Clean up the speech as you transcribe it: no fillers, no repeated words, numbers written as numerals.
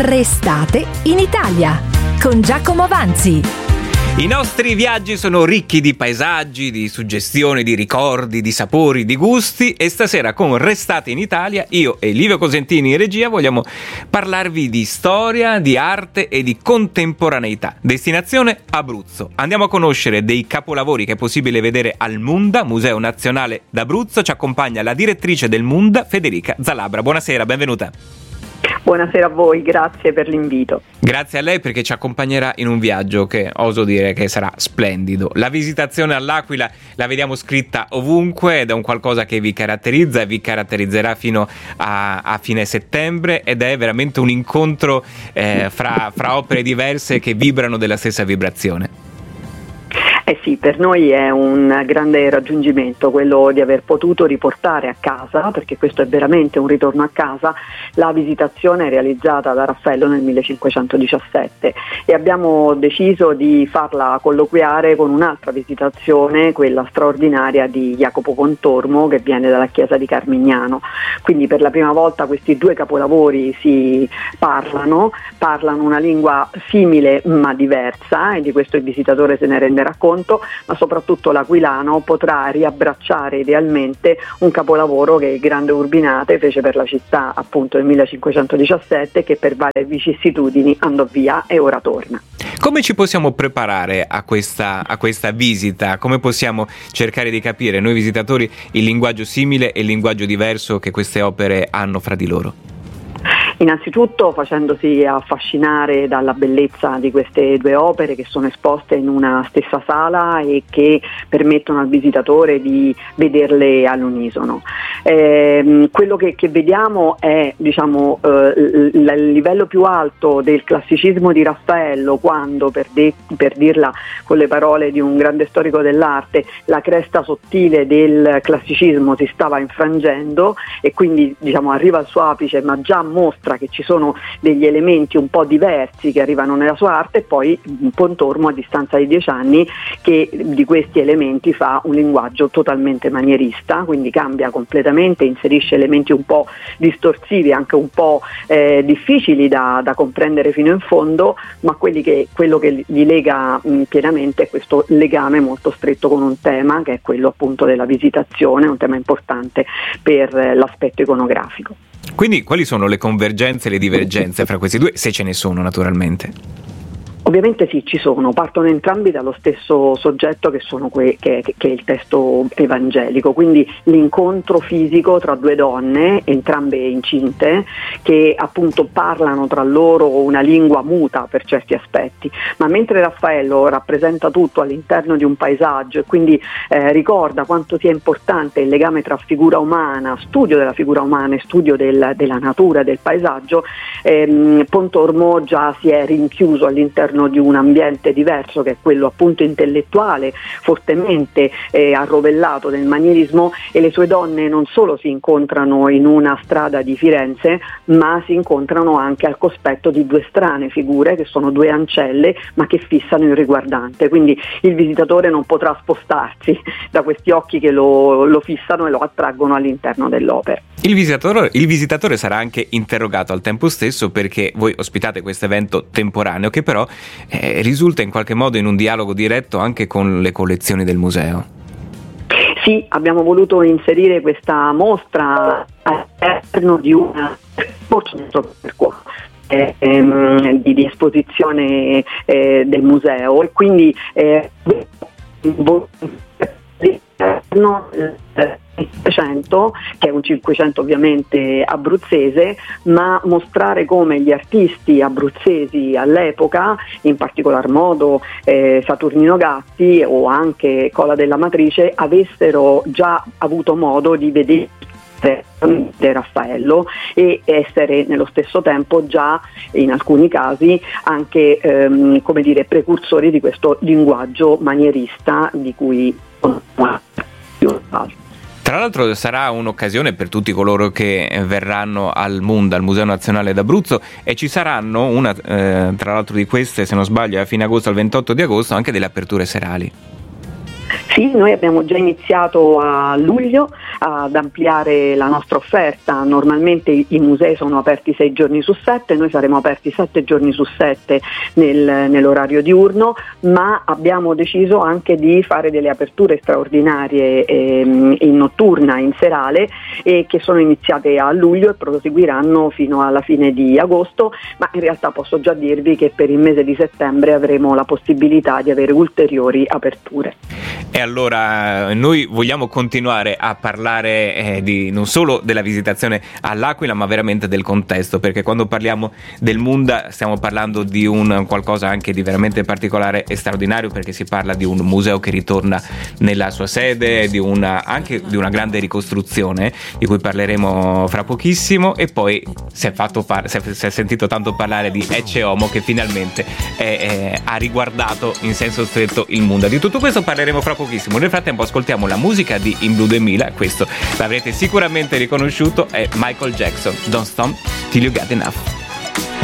Restate in Italia con Giacomo Vanzi. I nostri viaggi sono ricchi di paesaggi, di suggestioni, di ricordi, di sapori, di gusti, e stasera con Restate in Italia io e Livio Cosentini in regia vogliamo parlarvi di storia, di arte e di contemporaneità. Destinazione Abruzzo. Andiamo a conoscere dei capolavori che è possibile vedere al Munda, Museo Nazionale d'Abruzzo. Ci accompagna la direttrice del Munda, Federica Zalabra. Buonasera, benvenuta. Buonasera a voi, grazie per l'invito. Grazie a lei perché ci accompagnerà in un viaggio che oso dire che sarà splendido. La visitazione all'Aquila la vediamo scritta ovunque ed è un qualcosa che vi caratterizza e vi caratterizzerà fino a fine settembre, ed è veramente un incontro fra opere diverse che vibrano della stessa vibrazione. Eh sì, per noi è un grande raggiungimento quello di aver potuto riportare a casa, perché questo è veramente un ritorno a casa, la visitazione realizzata da Raffaello nel 1517, e abbiamo deciso di farla colloquiare con un'altra visitazione, quella straordinaria di Jacopo Pontormo, che viene dalla chiesa di Carmignano. Quindi per la prima volta questi due capolavori si parlano una lingua simile ma diversa, e di questo il visitatore se ne renderà conto, ma soprattutto l'aquilano potrà riabbracciare idealmente un capolavoro che il grande Urbinate fece per la città appunto nel 1517, che per varie vicissitudini andò via e ora torna. Come ci possiamo preparare a questa visita? Come possiamo cercare di capire noi visitatori il linguaggio simile e il linguaggio diverso che queste opere hanno fra di loro? Innanzitutto facendosi affascinare dalla bellezza di queste due opere che sono esposte in una stessa sala e che permettono al visitatore di vederle all'unisono. Quello che vediamo è il livello più alto del classicismo di Raffaello, quando per dirla con le parole di un grande storico dell'arte, la cresta sottile del classicismo si stava infrangendo e quindi arriva al suo apice, ma già mostra che ci sono degli elementi un po' diversi che arrivano nella sua arte, e poi Pontormo a distanza di 10 anni che di questi elementi fa un linguaggio totalmente manierista, quindi cambia completamente, inserisce elementi un po' distorsivi, anche un po' difficili da comprendere fino in fondo, ma quello che li lega pienamente è questo legame molto stretto con un tema che è quello appunto della visitazione, un tema importante per l'aspetto iconografico. Quindi quali sono le convergenze e le divergenze fra questi due, se ce ne sono naturalmente? Ovviamente sì, ci sono, partono entrambi dallo stesso soggetto che è il testo evangelico, quindi l'incontro fisico tra due donne, entrambe incinte, che appunto parlano tra loro una lingua muta per certi aspetti, ma mentre Raffaello rappresenta tutto all'interno di un paesaggio e quindi ricorda quanto sia importante il legame tra figura umana, studio della figura umana e studio della natura, del paesaggio, Pontormo già si è rinchiuso all'interno di un ambiente diverso, che è quello appunto intellettuale, fortemente arrovellato del manierismo, e le sue donne non solo si incontrano in una strada di Firenze, ma si incontrano anche al cospetto di due strane figure che sono due ancelle ma che fissano il riguardante, quindi il visitatore non potrà spostarsi da questi occhi che lo fissano e lo attraggono all'interno dell'opera. Il visitatore sarà anche interrogato al tempo stesso, perché voi ospitate questo evento temporaneo che però risulta in qualche modo in un dialogo diretto anche con le collezioni del museo. Sì, abbiamo voluto inserire questa mostra all'interno di una di esposizione del museo, e quindi il 500, che è un 500 ovviamente abruzzese, ma mostrare come gli artisti abruzzesi all'epoca, in particolar modo Saturnino Gatti o anche Cola della Matrice, avessero già avuto modo di vedere Raffaello e essere nello stesso tempo già in alcuni casi anche precursori di questo linguaggio manierista di cui Tra l'altro sarà un'occasione per tutti coloro che verranno al Munda, al Museo Nazionale d'Abruzzo, e ci saranno tra l'altro di queste, se non sbaglio, a fine agosto al 28 di agosto, anche delle aperture serali. Sì, noi abbiamo già iniziato a luglio ad ampliare la nostra offerta. Normalmente i musei sono aperti 6 giorni su 7, noi saremo aperti 7 giorni su 7 nell'orario diurno, ma abbiamo deciso anche di fare delle aperture straordinarie in notturna, in serale, che sono iniziate a luglio e proseguiranno fino alla fine di agosto, ma in realtà posso già dirvi che per il mese di settembre avremo la possibilità di avere ulteriori aperture. E allora noi vogliamo continuare a parlare non solo della visitazione all'Aquila, ma veramente del contesto, perché quando parliamo del Munda stiamo parlando di un qualcosa anche di veramente particolare e straordinario, perché si parla di un museo che ritorna nella sua sede, anche di una grande ricostruzione di cui parleremo fra pochissimo, e poi si è sentito tanto parlare di Ecce Homo, che finalmente ha riguardato in senso stretto il Munda. Di tutto questo parleremo fra pochissimo. Nel frattempo ascoltiamo la musica di In Blue 2000, questo l'avrete sicuramente riconosciuto, è Michael Jackson, Don't Stop Till You Get Enough.